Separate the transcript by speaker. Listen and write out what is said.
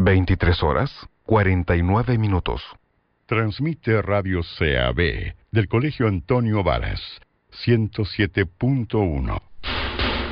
Speaker 1: 23 horas, 49 minutos.
Speaker 2: Transmite Radio CAB del Colegio Antonio Varas, 107.1.